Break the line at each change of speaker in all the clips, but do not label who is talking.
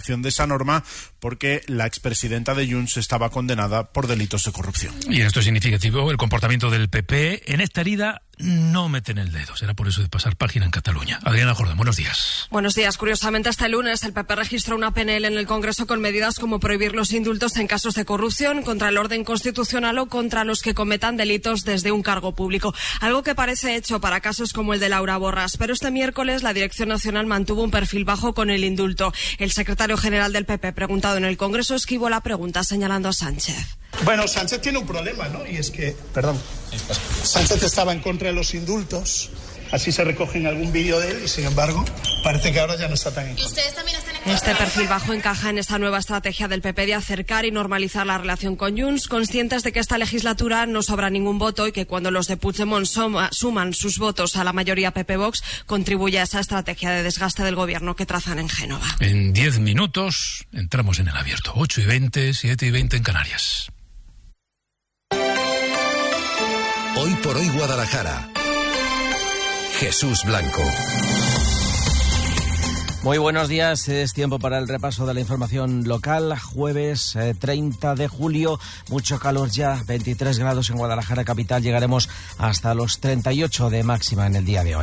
aprobación de esa norma porque la expresidenta de Junts estaba condenada por delitos de corrupción.
Y esto es significativo, el comportamiento del PP. En esta herida no meten el dedo. Será por eso de pasar página en Cataluña. Adriana Jordán, buenos días.
Buenos días. Curiosamente, este lunes el PP registró una PNL en el Congreso con medidas como prohibir los indultos en casos de corrupción, contra el orden constitucional o contra los que cometan delitos desde un cargo público. Algo que parece hecho para casos como el de Laura Borras. Pero este miércoles la Dirección Nacional mantuvo un perfil bajo con el indulto. El secretario general del PP, preguntado en el Congreso, esquivó la pregunta señalando a Sánchez.
Bueno, Sánchez tiene un problema, ¿no? Y es que, Sánchez estaba en contra de los indultos. Así se recoge en algún vídeo de él y, sin embargo, parece que ahora ya no está tan en contra.
¿Y ustedes también están en contra?
Este perfil bajo encaja en esta nueva estrategia del PP de acercar y normalizar la relación con Junts, conscientes de que esta legislatura no sobra ningún voto y que cuando los de Puigdemont suman sus votos a la mayoría PP-Vox, contribuye a esa estrategia de desgaste del gobierno que trazan en Génova.
En 10 minutos entramos en el abierto. 8:20, 7:20 en Canarias.
Hoy por hoy Guadalajara. Jesús Blanco.
Muy buenos días, es tiempo para el repaso de la información local. Jueves 30 de julio, mucho calor ya, 23 grados en Guadalajara capital, llegaremos hasta los 38 de máxima en el día de hoy.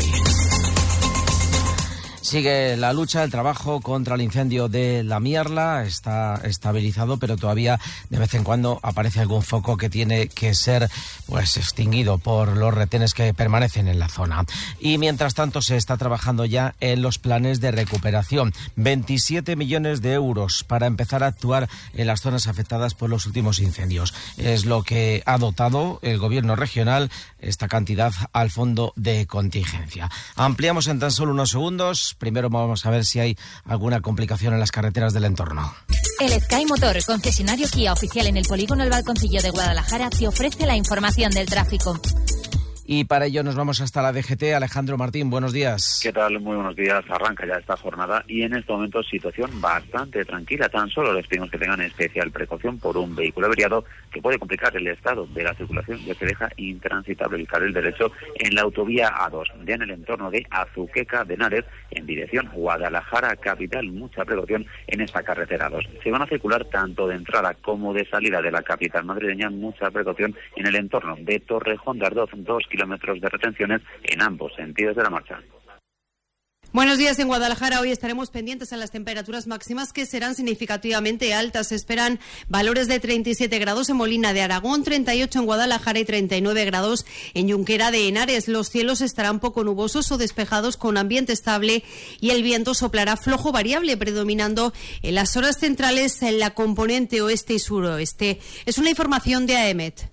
Sigue la lucha, el trabajo contra el incendio de La Mierla. Está estabilizado, pero todavía de vez en cuando aparece algún foco que tiene que ser extinguido por los retenes que permanecen en la zona. Y mientras tanto se está trabajando ya en los planes de recuperación. 27 millones de euros para empezar a actuar en las zonas afectadas por los últimos incendios. Es lo que ha dotado el gobierno regional, esta cantidad, al fondo de contingencia. Ampliamos en tan solo unos segundos. Primero vamos a ver si hay alguna complicación en las carreteras del entorno.
El Sky Motor, concesionario Kia oficial en el polígono El Balconcillo de Guadalajara, te ofrece la información del tráfico.
Y para ello nos vamos hasta la DGT. Alejandro Martín, buenos días.
¿Qué tal? Muy buenos días. Arranca ya esta jornada y en este momento situación bastante tranquila. Tan solo les pedimos que tengan especial precaución por un vehículo averiado que puede complicar el estado de la circulación, ya que deja intransitable el carril derecho en la autovía A2, ya en el entorno de Azuqueca de Henares, en dirección Guadalajara capital. Mucha precaución en esta carretera A2. Se van a circular tanto de entrada como de salida de la capital madrileña. Mucha precaución en el entorno de Torrejón de Ardoz, 2 kilómetros de retenciones en ambos sentidos de la marcha.
Buenos días en Guadalajara. Hoy estaremos pendientes a las temperaturas máximas que serán significativamente altas. Se esperan valores de 37 grados en Molina de Aragón, 38 en Guadalajara y 39 grados en Junquera de Henares. Los cielos estarán poco nubosos o despejados con ambiente estable y el viento soplará flojo variable, predominando en las horas centrales en la componente oeste y suroeste. Es una información de AEMET.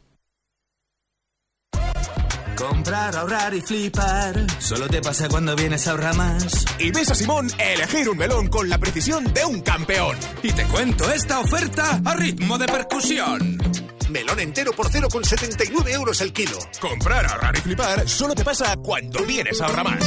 Comprar, ahorrar y flipar solo te pasa cuando vienes a Ahorramás.
Y ves a Simón elegir un melón con la precisión de un campeón.
Y te cuento esta oferta a ritmo de percusión.
Melón entero por 0,79 euros el kilo. Comprar, ahorrar y flipar solo te pasa cuando vienes a Ahorramás.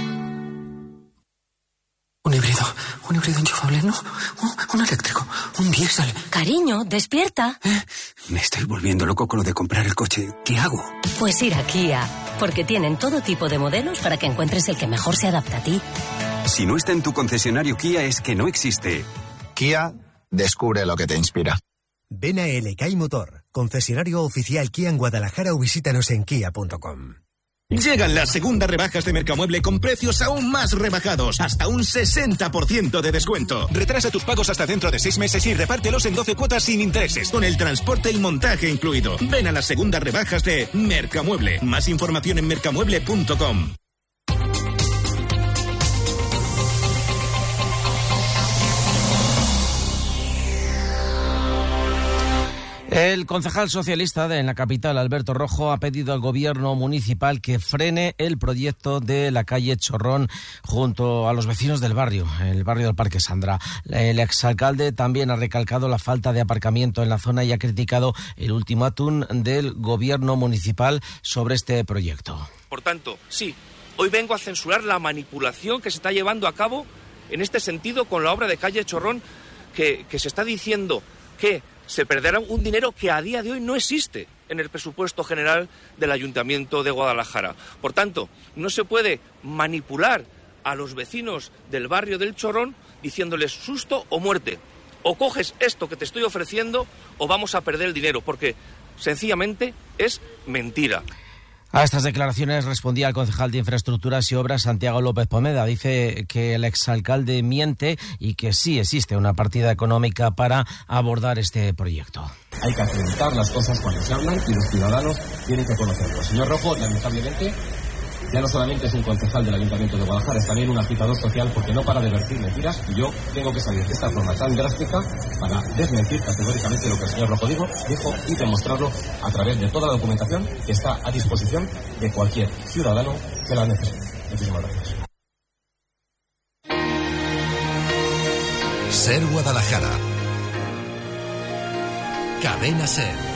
Un híbrido enchufable, ¿no? Un eléctrico, un diésel.
Cariño, despierta.
Me estoy volviendo loco con lo de comprar el coche. ¿Qué hago?
Pues ir a Kia, porque tienen todo tipo de modelos para que encuentres el que mejor se adapta a ti.
Si no está en tu concesionario Kia es que no existe.
Kia, descubre lo que te inspira.
Ven a El Sky Motor, concesionario oficial Kia en Guadalajara o visítanos en kia.com.
Llegan las segundas rebajas de Mercamueble con precios aún más rebajados, hasta un 60% de descuento. Retrasa tus pagos hasta dentro de 6 meses y repártelos en 12 cuotas sin intereses, con el transporte y montaje incluido. Ven a las segundas rebajas de Mercamueble. Más información en mercamueble.com.
El concejal socialista en la capital, Alberto Rojo, ha pedido al gobierno municipal que frene el proyecto de la calle Chorrón junto a los vecinos del barrio, el barrio del Parque Sandra. El exalcalde también ha recalcado la falta de aparcamiento en la zona y ha criticado el ultimátum del gobierno municipal sobre este proyecto.
Por tanto, sí, hoy vengo a censurar la manipulación que se está llevando a cabo en este sentido con la obra de calle Chorrón, que se está diciendo que se perderá un dinero que a día de hoy no existe en el presupuesto general del Ayuntamiento de Guadalajara. Por tanto, no se puede manipular a los vecinos del barrio del Chorrón diciéndoles susto o muerte. O coges esto que te estoy ofreciendo o vamos a perder el dinero, porque sencillamente es mentira.
A estas declaraciones respondía el concejal de Infraestructuras y Obras, Santiago López Pomeda. Dice que el exalcalde miente y que sí existe una partida económica para abordar este proyecto.
Hay que acreditar las cosas cuando se hablan y los ciudadanos tienen que conocerlo. El señor Rojo, lamentablemente, ya no solamente es un concejal del Ayuntamiento de Guadalajara, es también un agitador social porque no para de vertir mentiras, y yo tengo que salir de esta forma tan drástica para desmentir categóricamente lo que el señor Rojo dijo y demostrarlo a través de toda la documentación que está a disposición de cualquier ciudadano que la necesite. Muchísimas gracias.
Ser Guadalajara. Cadena Ser.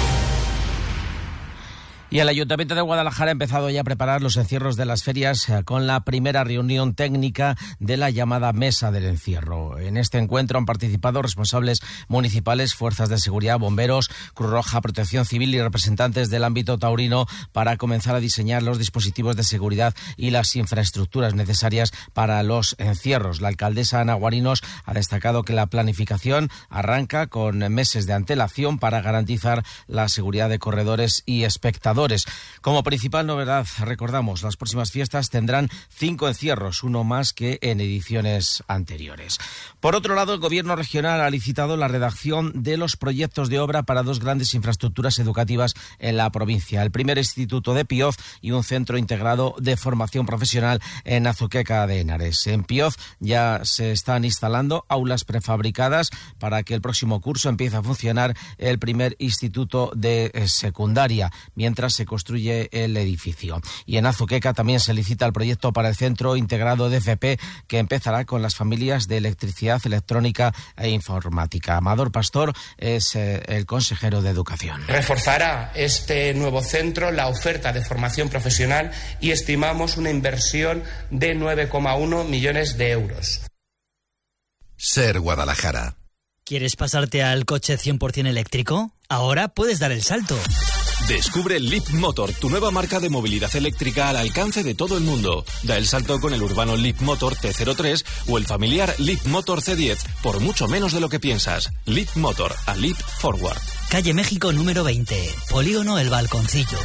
Y el Ayuntamiento de Guadalajara ha empezado ya a preparar los encierros de las ferias con la primera reunión técnica de la llamada Mesa del Encierro. En este encuentro han participado responsables municipales, fuerzas de seguridad, bomberos, Cruz Roja, Protección Civil y representantes del ámbito taurino para comenzar a diseñar los dispositivos de seguridad y las infraestructuras necesarias para los encierros. La alcaldesa Ana Guarinos ha destacado que la planificación arranca con meses de antelación para garantizar la seguridad de corredores y espectadores. Como principal novedad, recordamos, las próximas fiestas tendrán 5 encierros, uno más que en ediciones anteriores. Por otro lado, el Gobierno regional ha licitado la redacción de los proyectos de obra para 2 grandes infraestructuras educativas en la provincia. El primer instituto de Pioz y un centro integrado de formación profesional en Azuqueca de Henares. En Pioz ya se están instalando aulas prefabricadas para que el próximo curso empiece a funcionar el primer instituto de secundaria, mientras se construye el edificio. Y en Azuqueca también se licita el proyecto para el Centro Integrado de FP, que empezará con las familias de electricidad, electrónica e informática. Amador Pastor es el consejero de Educación.
Reforzará este nuevo centro la oferta de formación profesional y estimamos una inversión de 9,1 millones de euros.
Ser Guadalajara.
¿Quieres pasarte al coche 100% eléctrico? Ahora puedes dar el salto.
Descubre Leap Motor, tu nueva marca de movilidad eléctrica al alcance de todo el mundo. Da el salto con el urbano Leap Motor T03 o el familiar Leap Motor C10 por mucho menos de lo que piensas. Leap Motor, a Leap Forward.
Calle México número 20, Polígono El Balconcillo.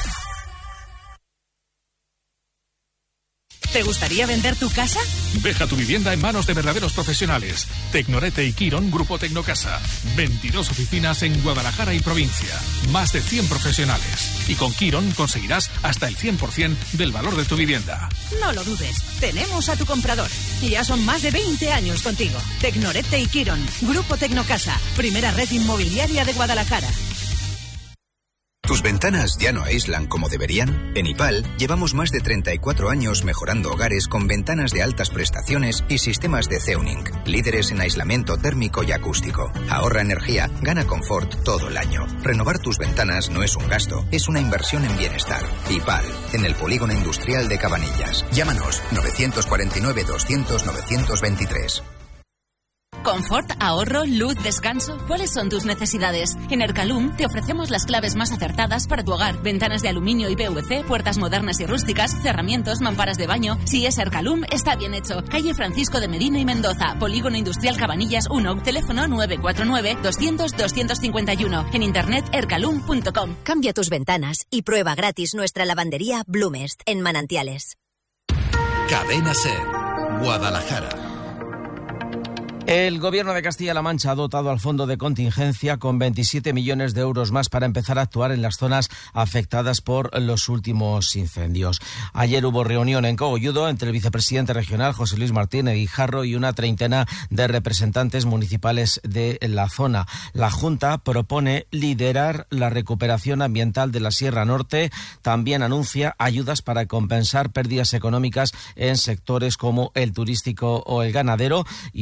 ¿Te gustaría vender tu casa?
Deja tu vivienda en manos de verdaderos profesionales. Tecnorete y Quirón, Grupo Tecnocasa. 22 oficinas en Guadalajara y provincia. Más de 100 profesionales. Y con Quirón conseguirás hasta el 100% del valor de tu vivienda.
No lo dudes. Tenemos a tu comprador. Y ya son más de 20 años contigo. Tecnorete y Quirón, Grupo Tecnocasa. Primera red inmobiliaria de Guadalajara.
¿Tus ventanas ya no aíslan como deberían? En IPAL llevamos más de 34 años mejorando hogares con ventanas de altas prestaciones y sistemas de Zeuning, líderes en aislamiento térmico y acústico. Ahorra energía, gana confort todo el año. Renovar tus ventanas no es un gasto, es una inversión en bienestar. IPAL, en el Polígono Industrial de Cabanillas. Llámanos 949 200 923.
Confort, ahorro, luz, descanso. ¿Cuáles son tus necesidades? En Ercalum te ofrecemos las claves más acertadas para tu hogar. Ventanas de aluminio y PVC, puertas modernas y rústicas, cerramientos, mamparas de baño. Si es Ercalum, está bien hecho. Calle Francisco de Medina y Mendoza, Polígono Industrial Cabanillas 1, teléfono 949 200 251. En internet ercalum.com.
Cambia tus ventanas y prueba gratis nuestra lavandería Blumest en Manantiales.
Cadena Ser, Guadalajara.
El Gobierno de Castilla-La Mancha ha dotado al fondo de contingencia con 27 millones de euros más para empezar a actuar en las zonas afectadas por los últimos incendios. Ayer hubo reunión en Cogolludo entre el vicepresidente regional José Luis Martínez Guijarro y una treintena de representantes municipales de la zona. La Junta propone liderar la recuperación ambiental de la Sierra Norte. También anuncia ayudas para compensar pérdidas económicas en sectores como el turístico o el ganadero, y el Gobierno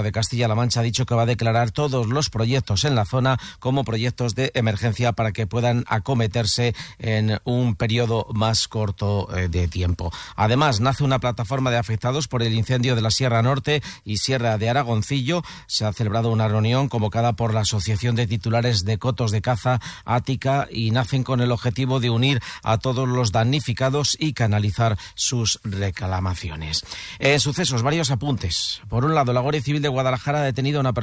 de Castilla-La Mancha ha dicho que va a declarar todos los proyectos en la zona como proyectos de emergencia para que puedan acometerse en un periodo más corto de tiempo. Además, nace una plataforma de afectados por el incendio de la Sierra Norte y Sierra de Aragoncillo. Se ha celebrado una reunión convocada por la Asociación de Titulares de Cotos de Caza Ática y nacen con el objetivo de unir a todos los damnificados y canalizar sus reclamaciones. En sucesos, varios apuntes. Por un lado, la Guardia Civil de Guadalajara ha detenido a una persona